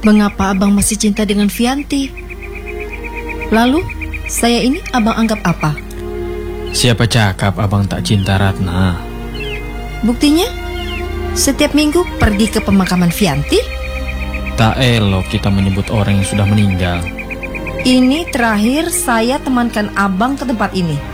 Mengapa abang masih cinta dengan Vianti? Lalu, saya ini abang anggap apa? Siapa cakap abang tak cinta Ratna? Buktinya, setiap minggu pergi ke pemakaman Vianti. Tak elok kita menyebut orang yang sudah meninggal. Ini terakhir saya temankan abang ke tempat ini.